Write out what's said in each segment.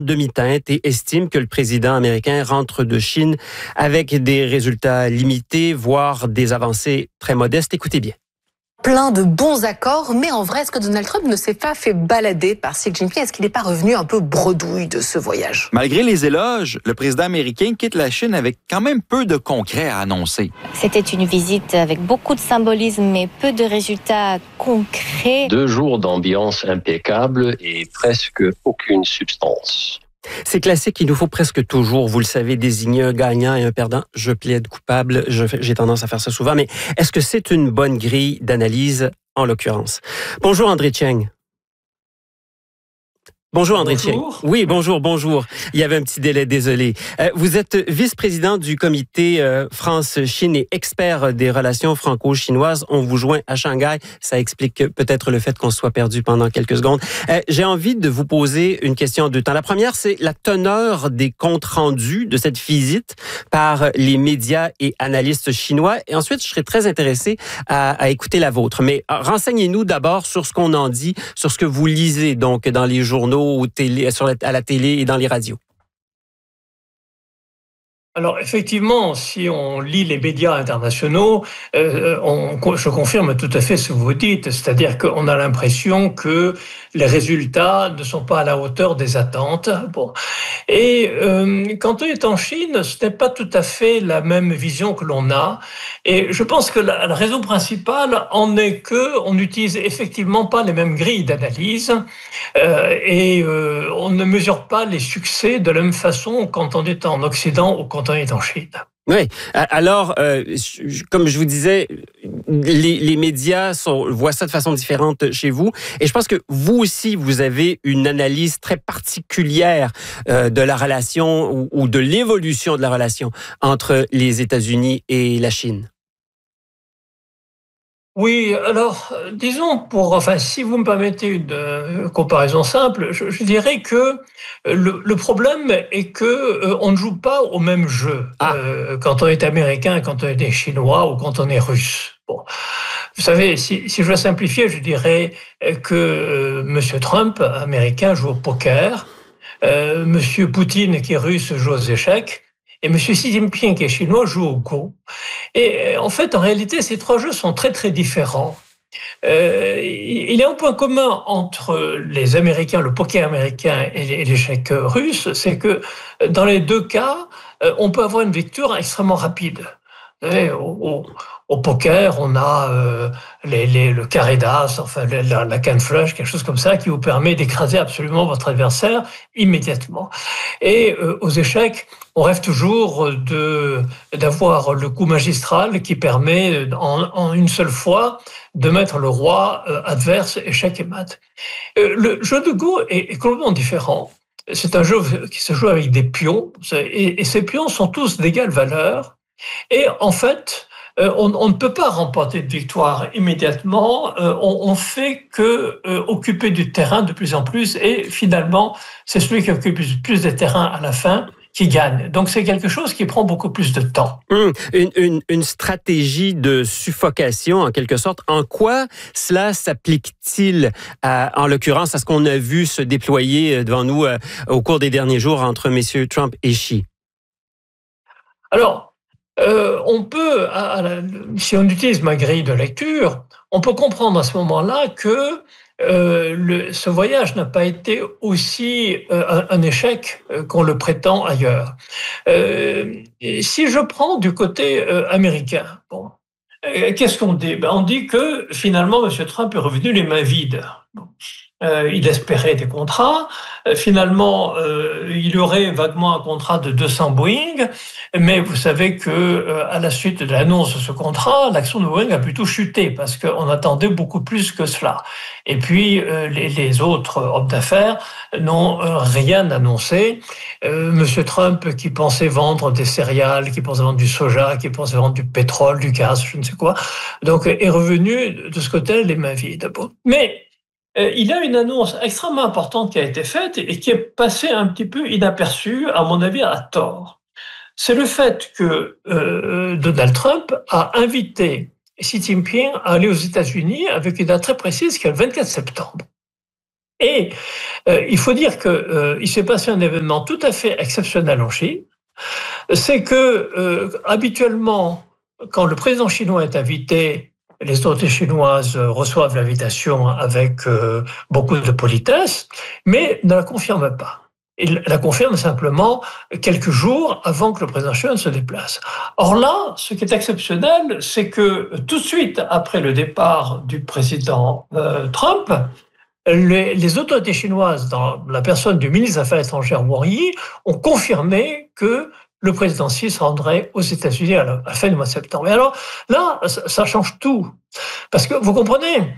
demi-teinte et estime que le président américain rentre de Chine avec des résultats limités, voire des avancées très modestes. Écoutez bien. Plein de bons accords, mais en vrai, est-ce que Donald Trump ne s'est pas fait balader par Xi Jinping? Est-ce qu'il n'est pas revenu un peu bredouille de ce voyage? Malgré les éloges, le président américain quitte la Chine avec quand même peu de concret à annoncer. C'était une visite avec beaucoup de symbolisme, mais peu de résultats concrets. 2 jours d'ambiance impeccable et presque aucune substance. C'est classique, il nous faut presque toujours, vous le savez, désigner un gagnant et un perdant. Je plaide coupable, j'ai tendance à faire ça souvent, mais est-ce que c'est une bonne grille d'analyse en l'occurrence? Bonjour André Cheng. Bonjour André Cheng. Oui, bonjour. Il y avait un petit délai, désolé. Vous êtes vice-président du comité France-Chine et expert des relations franco-chinoises. On vous joint à Shanghai. Ça explique peut-être le fait qu'on soit perdu pendant quelques secondes. J'ai envie de vous poser une question en 2 temps. La première, c'est la teneur des comptes rendus de cette visite par les médias et analystes chinois. Et ensuite, je serais très intéressé à écouter la vôtre. Mais renseignez-nous d'abord sur ce qu'on en dit, sur ce que vous lisez donc dans les journaux, à la télé et dans les radios. Alors effectivement, si on lit les médias internationaux, je confirme tout à fait ce que vous dites, c'est-à-dire qu'on a l'impression que les résultats ne sont pas à la hauteur des attentes. Bon. Et quand on est en Chine, ce n'est pas tout à fait la même vision que l'on a. Et je pense que la raison principale en est que on n'utilise effectivement pas les mêmes grilles d'analyse et on ne mesure pas les succès de la même façon quand on est en Occident ou quand on est en Chine. Oui. Alors, comme je vous disais, les médias voient ça de façon différente chez vous. Et je pense que vous aussi, vous avez une analyse très particulière de la relation ou de l'évolution de la relation entre les États-Unis et la Chine. Oui, alors, disons, si vous me permettez une comparaison simple, je dirais que le problème est que on ne joue pas au même jeu quand on est américain, quand on est chinois ou quand on est russe. Bon. Vous savez, si je veux simplifier, je dirais que M. Trump, américain, joue au poker, M. Poutine, qui est russe, joue aux échecs, et M. Xi Jinping, qui est chinois, joue au Go. Et en fait, en réalité, ces 3 jeux sont très, très différents. Il y a un point commun entre les Américains, le poker américain et l'échec russe, c'est que dans les 2 cas, on peut avoir une victoire extrêmement rapide. Vous savez, au poker, on a le carré d'as, enfin la canne flush, quelque chose comme ça, qui vous permet d'écraser absolument votre adversaire immédiatement. Et aux échecs, on rêve toujours d'avoir le coup magistral qui permet en une seule fois de mettre le roi adverse échec et mat. Le jeu de Go est complètement différent. C'est un jeu qui se joue avec des pions et ces pions sont tous d'égale valeur. Et en fait, on ne peut pas remporter de victoire immédiatement. On fait que occuper du terrain de plus en plus. Et finalement, c'est celui qui occupe plus de terrain à la fin qui gagne. Donc, c'est quelque chose qui prend beaucoup plus de temps. Une stratégie de suffocation, en quelque sorte. En quoi cela s'applique-t-il, en l'occurrence, à ce qu'on a vu se déployer devant nous au cours des derniers jours entre messieurs Trump et Xi? Alors, on peut, si on utilise ma grille de lecture, on peut comprendre à ce moment-là que ce voyage n'a pas été aussi un échec qu'on le prétend ailleurs. Si je prends du côté américain, qu'est-ce qu'on dit? On dit que finalement, M. Trump est revenu les mains vides. Il espérait des contrats. Finalement, il aurait vaguement un contrat de 200 Boeing, mais vous savez que à la suite de l'annonce de ce contrat, l'action de Boeing a plutôt chuté parce qu'on attendait beaucoup plus que cela. Et puis les autres hommes d'affaires n'ont rien annoncé. Monsieur Trump, qui pensait vendre des céréales, qui pensait vendre du soja, qui pensait vendre du pétrole, du gaz, je ne sais quoi, donc est revenu de ce côté les mains vides. Bon. Mais il y a une annonce extrêmement importante qui a été faite et qui est passée un petit peu inaperçue, à mon avis, à tort. C'est le fait que Donald Trump a invité Xi Jinping à aller aux États-Unis avec une date très précise qui est le 24 septembre. Et il faut dire qu'il s'est passé un événement tout à fait exceptionnel en Chine. C'est que habituellement, quand le président chinois est invité, les autorités chinoises reçoivent l'invitation avec beaucoup de politesse, mais ne la confirment pas. Il la confirme simplement quelques jours avant que le président chinois ne se déplace. Or là, ce qui est exceptionnel, c'est que tout de suite après le départ du président Trump, les autorités chinoises, dans la personne du ministre des Affaires étrangères Wang Yi, ont confirmé que le président Xi se rendrait aux États-Unis à la fin du mois de septembre. Et alors là, ça change tout. Parce que vous comprenez,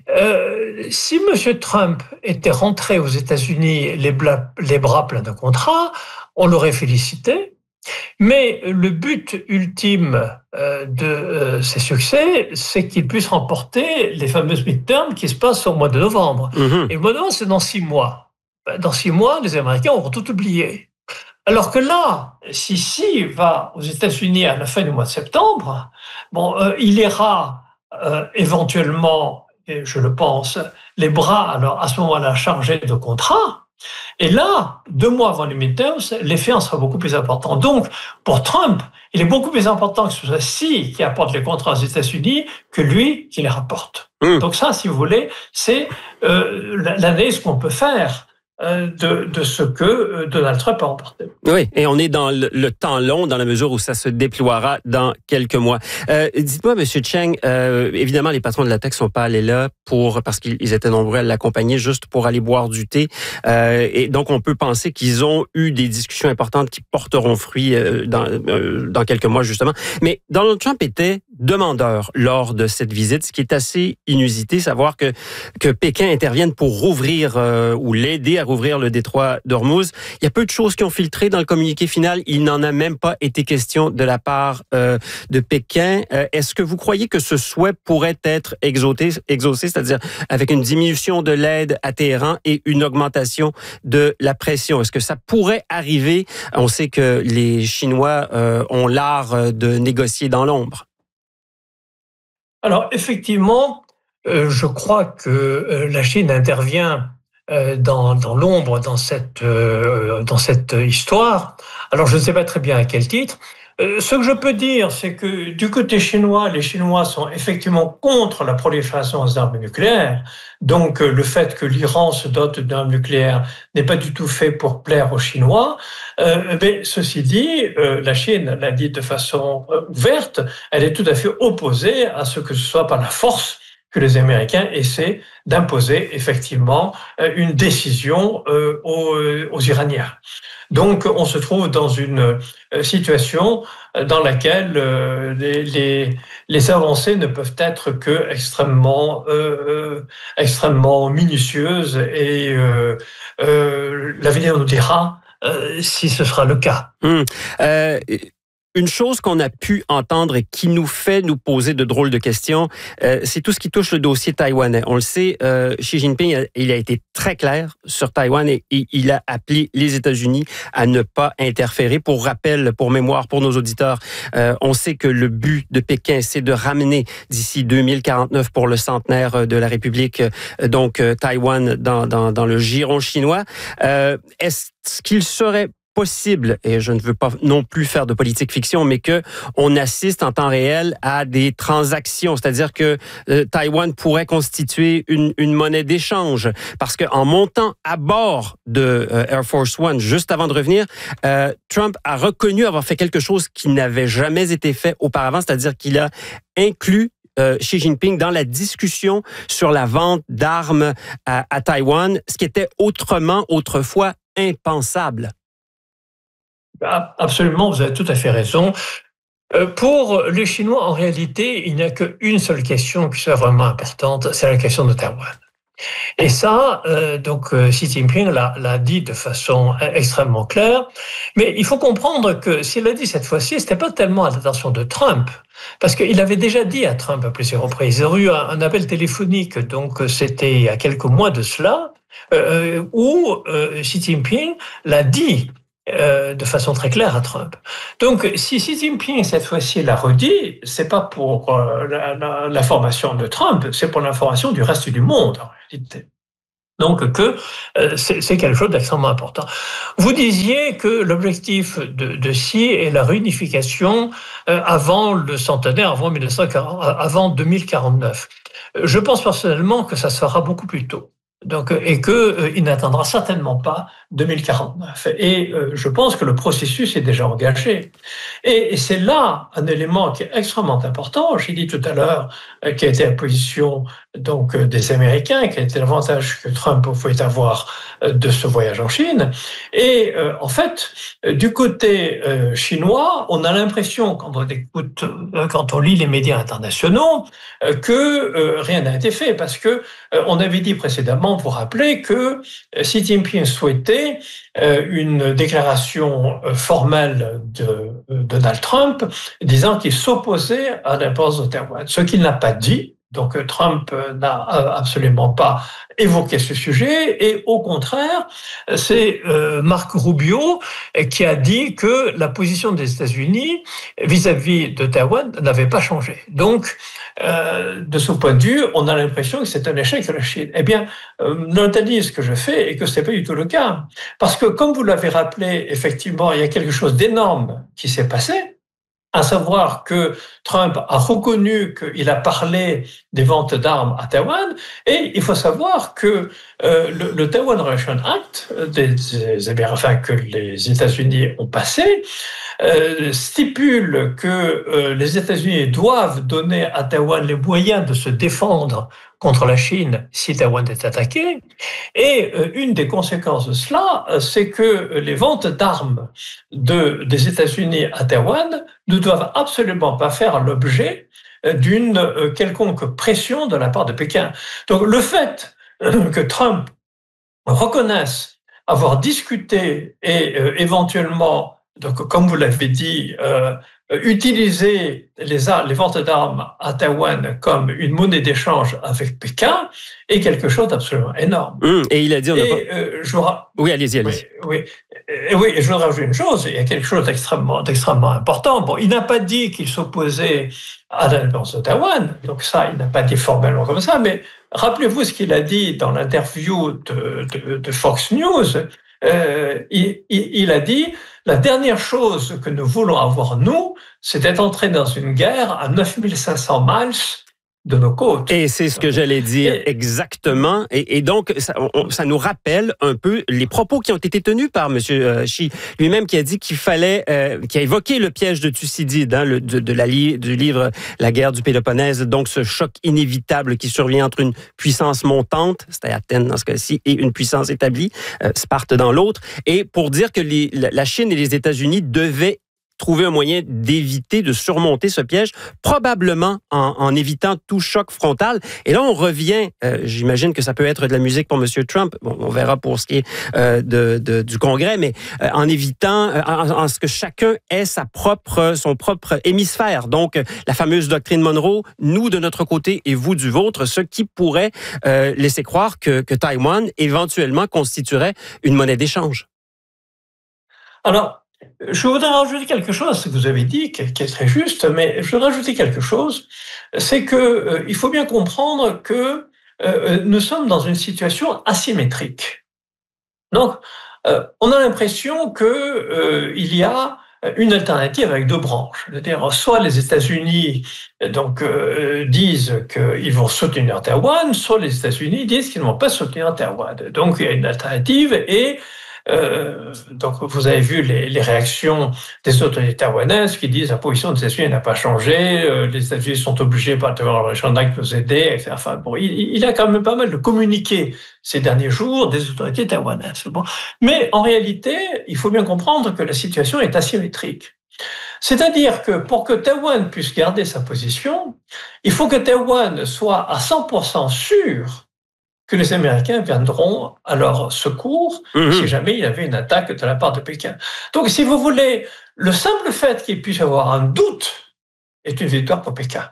si M. Trump était rentré aux États-Unis les bras pleins de contrats, on l'aurait félicité. Mais le but ultime de ses succès, c'est qu'il puisse remporter les fameuses midterms qui se passent au mois de novembre. Mmh. Et le mois de novembre, c'est dans 6 mois. Dans 6 mois, les Américains auront tout oublié. Alors que là, si Xi va aux États-Unis à la fin du mois de septembre, il ira éventuellement, et je le pense, les bras alors à ce moment-là chargés de contrats. Et là, 2 mois avant les midterms, l'effet en sera beaucoup plus important. Donc, pour Trump, il est beaucoup plus important que ce soit Xi qui apporte les contrats aux États-Unis que lui qui les rapporte. Donc ça, si vous voulez, c'est l'analyse qu'on peut faire de ce que Donald Trump a remporté. Oui, et on est dans le temps long, dans la mesure où ça se déploiera dans quelques mois. Dites-moi, M. Cheng, évidemment, les patrons de la tech sont pas allés là parce qu'ils étaient nombreux à l'accompagner juste pour aller boire du thé. Et donc, on peut penser qu'ils ont eu des discussions importantes qui porteront fruit dans quelques mois, justement. Mais Donald Trump était demandeur lors de cette visite, ce qui est assez inusité, savoir que Pékin intervienne pour rouvrir ou l'aider à rouvrir le détroit d'Ormuz. Il y a peu de choses qui ont filtré dans le communiqué final. Il n'en a même pas été question de la part de Pékin. Est-ce que vous croyez que ce souhait pourrait être exaucé, c'est-à-dire avec une diminution de l'aide à Téhéran et une augmentation de la pression? Est-ce que ça pourrait arriver? On sait que les Chinois ont l'art de négocier dans l'ombre. Alors, effectivement, je crois que la Chine intervient dans l'ombre, dans cette histoire. Alors, je ne sais pas très bien à quel titre. Ce que je peux dire, c'est que du côté chinois, les Chinois sont effectivement contre la prolifération des armes nucléaires. Donc, le fait que l'Iran se dote d'armes nucléaires n'est pas du tout fait pour plaire aux Chinois. Mais ceci dit, la Chine l'a dit de façon ouverte, elle est tout à fait opposée à ce que ce soit par la force que les Américains essaient d'imposer effectivement une décision aux Iraniens. Donc, on se trouve dans une situation dans laquelle les avancées ne peuvent être que extrêmement minutieuses et l'avenir nous dira si ce sera le cas. Une chose qu'on a pu entendre et qui nous fait nous poser de drôles de questions, c'est tout ce qui touche le dossier taïwanais. On le sait, Xi Jinping, il a été très clair sur Taïwan et il a appelé les États-Unis à ne pas interférer. Pour rappel, pour mémoire, pour nos auditeurs, on sait que le but de Pékin, c'est de ramener d'ici 2049 pour le centenaire de la République, donc Taïwan dans le giron chinois. Est-ce qu'il serait possible, et je ne veux pas non plus faire de politique fiction, mais que on assiste en temps réel à des transactions, c'est-à-dire que Taïwan pourrait constituer une monnaie d'échange, parce qu'en montant à bord de Air Force One juste avant de revenir, Trump a reconnu avoir fait quelque chose qui n'avait jamais été fait auparavant, c'est-à-dire qu'il a inclus Xi Jinping dans la discussion sur la vente d'armes à Taïwan, ce qui était autrefois impensable. Absolument, vous avez tout à fait raison. Pour les Chinois, en réalité, il n'y a qu'une seule question qui soit vraiment importante, c'est la question de Taïwan. Et ça, donc Xi Jinping l'a dit de façon extrêmement claire. Mais il faut comprendre que s'il l'a dit cette fois-ci, c'était pas tellement à l'attention de Trump, parce qu'il avait déjà dit à Trump à plusieurs reprises. Il a eu un appel téléphonique, donc c'était il y a quelques mois de cela, où Xi Jinping l'a dit de façon très claire à Trump. Donc, si Xi Jinping, cette fois-ci, l'a redit, c'est pas pour l'information de Trump, c'est pour l'information du reste du monde, en réalité. Donc que c'est quelque chose d'extrêmement important. Vous disiez que l'objectif de Xi est la réunification avant le centenaire, avant 2049. Je pense personnellement que ça se fera beaucoup plus tôt. Donc, et qu'il n'atteindra certainement pas 2049. Et je pense que le processus est déjà engagé. Et c'est là un élément qui est extrêmement important. J'ai dit tout à l'heure quelle était la position donc des Américains, quel était l'avantage que Trump pouvait avoir de ce voyage en Chine. Et en fait, du côté chinois, on a l'impression, quand on lit les médias internationaux, que rien n'a été fait, parce que on avait dit précédemment, vous rappelez, que Xi Jinping souhaitait une déclaration formelle de Donald Trump disant qu'il s'opposait à l'indépendance de Taïwan, ce qu'il n'a pas dit. Donc Trump n'a absolument pas évoqué ce sujet, et au contraire, c'est Marco Rubio qui a dit que la position des États-Unis vis-à-vis de Taïwan n'avait pas changé. Donc, de ce point de vue, on a l'impression que c'est un échec de la Chine. Eh bien, l'analyse que je fais est que ce n'est pas du tout le cas. Parce que, comme vous l'avez rappelé, effectivement, il y a quelque chose d'énorme qui s'est passé, à savoir que Trump a reconnu qu'il a parlé des ventes d'armes à Taïwan, et il faut savoir que le Taiwan Relation Act, que les États-Unis ont passé, stipule que les États-Unis doivent donner à Taïwan les moyens de se défendre contre la Chine si Taïwan est attaqué. Et une des conséquences de cela, c'est que les ventes d'armes des États-Unis à Taïwan ne doivent absolument pas faire l'objet d'une quelconque pression de la part de Pékin. Donc le fait que Trump reconnaisse avoir discuté et éventuellement, donc, comme vous l'avez dit, utiliser les ventes d'armes à Taïwan comme une monnaie d'échange avec Pékin est quelque chose d'absolument énorme. Et il a dit... Oui, allez-y. Oui, et je voudrais rajouter une chose, il y a quelque chose d'extrêmement important. Bon, il n'a pas dit qu'il s'opposait à l'indépendance de Taïwan, donc ça, il n'a pas dit formellement comme ça, mais rappelez-vous ce qu'il a dit dans l'interview de Fox News. Il a dit « La dernière chose que nous voulons avoir, nous, c'est d'être entrés dans une guerre à 9500 miles de nos côtes. » Et c'est ce que j'allais dire exactement. Et donc, ça nous rappelle un peu les propos qui ont été tenus par M. Xi lui-même, qui a dit qu'il fallait, qui a évoqué le piège de Thucydide, hein, du livre La guerre du Péloponnèse, donc ce choc inévitable qui survient entre une puissance montante, c'était Athènes dans ce cas-ci, et une puissance établie, Sparte dans l'autre, et pour dire que la Chine et les États-Unis devaient trouver un moyen d'éviter, de surmonter ce piège, probablement en évitant tout choc frontal. Et là, on revient, j'imagine que ça peut être de la musique pour M. Trump, bon, on verra pour ce qui est du Congrès, mais en évitant, en ce que chacun ait son propre hémisphère. Donc, la fameuse doctrine Monroe, nous de notre côté et vous du vôtre, ce qui pourrait laisser croire que Taïwan, éventuellement, constituerait une monnaie d'échange. Alors, je voudrais rajouter quelque chose à ce que vous avez dit, qui est très juste, mais je voudrais rajouter quelque chose, c'est que il faut bien comprendre que nous sommes dans une situation asymétrique. Donc, on a l'impression que il y a une alternative avec deux branches. C'est-à-dire, soit les États-Unis disent qu'ils vont soutenir Taïwan, soit les États-Unis disent qu'ils ne vont pas soutenir Taïwan. Donc, il y a une alternative et donc, vous avez vu les réactions des autorités taïwanaises qui disent la position des États-Unis n'a pas changé, les États-Unis sont obligés par le Relation Act de nous aider, etc. Enfin, bon, il a quand même pas mal de communiqués ces derniers jours des autorités taïwanaises. Bon. Mais en réalité, il faut bien comprendre que la situation est asymétrique. C'est-à-dire que pour que Taïwan puisse garder sa position, il faut que Taïwan soit à 100% sûr que les Américains viendront à leur secours si jamais il y avait une attaque de la part de Pékin. Donc, si vous voulez, le simple fait qu'il puisse y avoir un doute est une victoire pour Pékin.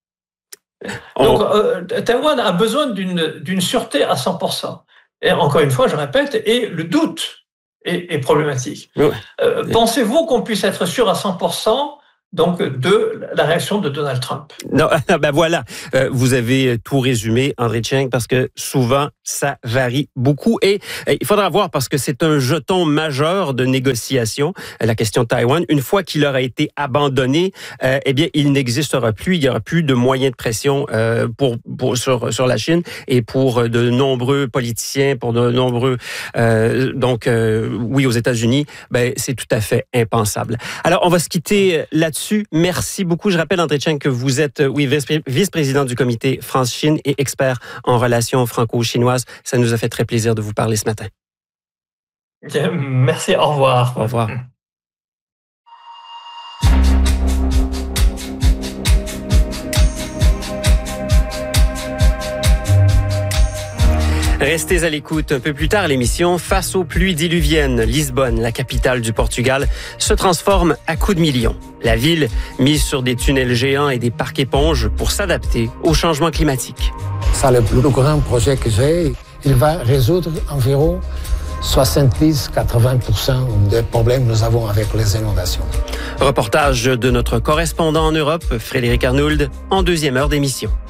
Donc, Taïwan a besoin d'une sûreté à 100%. Et encore une fois, je répète, et le doute est problématique. Pensez-vous qu'on puisse être sûr à 100% donc de la réaction de Donald Trump? Non, ben voilà, vous avez tout résumé, André Cheng, parce que souvent, ça varie beaucoup. Et il faudra voir parce que c'est un jeton majeur de négociation, la question de Taïwan. Une fois qu'il aura été abandonné, eh bien, il n'existera plus. Il n'y aura plus de moyens de pression sur la Chine et pour de nombreux politiciens, pour de nombreux... aux États-Unis, c'est tout à fait impensable. Alors, on va se quitter là-dessus. Merci beaucoup. Je rappelle, André Cheng, que vous êtes vice-président du comité France-Chine et expert en relations franco-chinoises. Ça nous a fait très plaisir de vous parler ce matin. Merci, au revoir. Au revoir. Restez à l'écoute. Un peu plus tard, l'émission Face aux pluies diluviennes, Lisbonne, la capitale du Portugal, se transforme à coups de millions. La ville mise sur des tunnels géants et des parcs éponges pour s'adapter au changement climatique. C'est le plus grand projet que j'ai. Il va résoudre environ 70-80% des problèmes que nous avons avec les inondations. Reportage de notre correspondant en Europe, Frédéric Arnould, en deuxième heure d'émission.